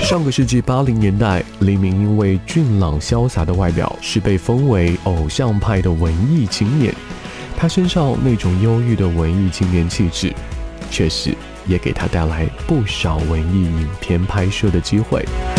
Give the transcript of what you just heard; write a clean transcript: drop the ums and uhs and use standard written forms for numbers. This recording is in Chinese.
上个世纪80年代，黎明因为俊朗潇洒的外表，是被封为偶像派的文艺青年。他身上那种忧郁的文艺青年气质，确实也给他带来不少文艺影片拍摄的机会。